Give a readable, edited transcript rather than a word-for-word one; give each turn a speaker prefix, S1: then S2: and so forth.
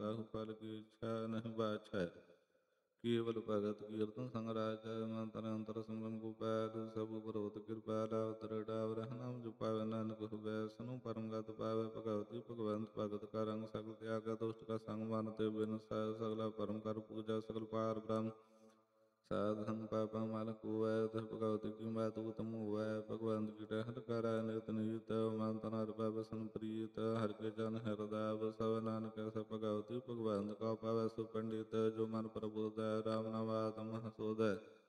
S1: ਕਾਹੂ ਫਲ ਕੀ ਇੱਛਾ ਨਹੀਂ ਬਾਛੈ। ਕੇਵਲ ਭਗਤ ਕੀਰਤਨ ਸੰਗ ਰਾਜੈ, ਮੰਤਰ ਅੰਤਰ ਸਿਮਰਨ ਗੋਪਾਲ। ਸਭ ਉਪਰ ਹੋਤ ਕਿਰਪਾਲ, ਅਵਤਰ ਡਾਵਰ ਨਾਮ ਜਪਾਵੈ, ਨਾਨਕ ਹੋਵੈ ਸਨੂੰ ਪਰਮ ਗਤ ਪਾਵੈ। ਭਗਵਤੀ ਭਗਵੰਤ ਭਗਤ ਕਾ ਰੰਗ, ਸਗਲ ਤਿਆਗੈ ਦੁਸ਼ਟ ਕਾ ਸੰਗ। ਮਨ ਤੇ ਬਿਨ ਸਗਲਾ ਭਰਮ ਕਰ ਪੂਜਾ, ਸਗਲ ਪਾਰ ਬ੍ਰਹਮ ਸਾਧ ਸੰਗ ਪਾਪਾ ਮਲ ਕੋਵੈ। ਤਿਸ ਭਗਵਤੀ ਕੀ ਬਾਤ ਉਤਮ ਹੋਵੈ, ਭਗਵੰਤ ਕੀ ਟਹਿਲ ਕਰੈ ਨਿਤ ਨੀਤ। ਮਨ ਤਨ ਹਰਿ ਪਾਵੈ ਸਨ ਪ੍ਰੀਤ, ਹਰਿ ਕੇ ਜਨ ਹਿਰਦੈ ਵਸੈ। ਨਾਨਕ ਐਸਾ ਭਗਵਤੀ ਭਗਵੰਤ ਕਾ ਪਾਵੈ ਸੁਖ ਪੰਡਿਤ, ਜੋ ਮਨ ਪ੍ਰਬੋਧੈ ਰਾਮ ਨਾਮ ਆਤਮ ਸੋਧੈ।